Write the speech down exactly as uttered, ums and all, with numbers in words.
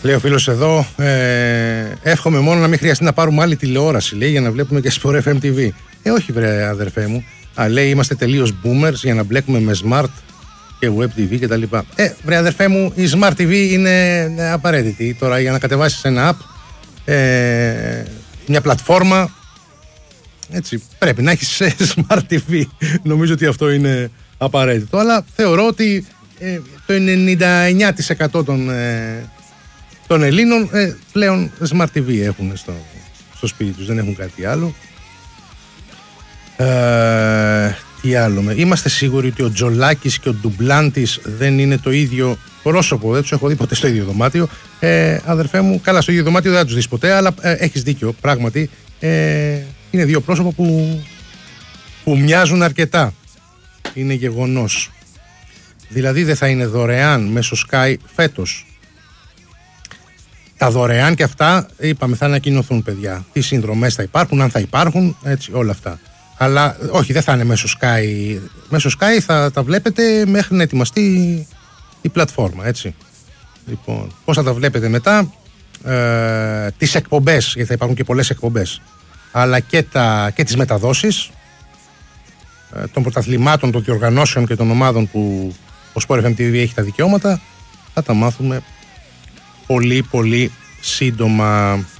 Λέει ο φίλος εδώ, ε, εύχομαι μόνο να μην χρειαστεί να πάρουμε άλλη τηλεόραση, λέει, για να βλέπουμε και Sport εφ εμ τι βι. Ε, όχι βρε αδερφέ μου. Α, λέει, είμαστε τελείως boomers για να μπλέκουμε με smart και web τι βι κτλ. Ε, βρε αδερφέ μου, η smart τι βι είναι απαραίτητη. Τώρα για να κατεβάσεις ένα app, ε, μια πλατφόρμα, έτσι, πρέπει να έχεις smart τι βι. Νομίζω ότι αυτό είναι απαραίτητο. Αλλά θεωρώ ότι ε, το ενενήντα εννιά τοις εκατό των... Ε, των Ελλήνων ε, πλέον Smart τι βι έχουν στο, στο σπίτι τους, δεν έχουν κάτι άλλο. Ε, τι άλλο, είμαστε σίγουροι ότι ο Τζολάκης και ο Ντουμπλάντης δεν είναι το ίδιο πρόσωπο, δεν τους έχω δει ποτέ στο ίδιο δωμάτιο. Ε, αδερφέ μου, καλά, στο ίδιο δωμάτιο δεν θα τους δεις ποτέ, αλλά ε, έχεις δίκιο, πράγματι. Ε, είναι δύο πρόσωπα που, που μοιάζουν αρκετά. Είναι γεγονός. Δηλαδή δεν θα είναι δωρεάν μέσω Sky φέτος. Τα δωρεάν και αυτά, είπαμε, θα ανακοινωθούν, παιδιά. Τι συνδρομές θα υπάρχουν, αν θα υπάρχουν, έτσι, όλα αυτά. Αλλά όχι, δεν θα είναι μέσω Sky. Μέσω Sky θα τα βλέπετε μέχρι να ετοιμαστεί η πλατφόρμα, έτσι. Λοιπόν, πώς θα τα βλέπετε μετά, ε, τις εκπομπές, γιατί θα υπάρχουν και πολλές εκπομπές, αλλά και, τα, και τις μεταδόσεις ε, των πρωταθλημάτων, των διοργανώσεων και των ομάδων που ο Sport εφ εμ τι βι έχει τα δικαιώματα, θα τα μάθουμε πολύ πολύ σύντομα.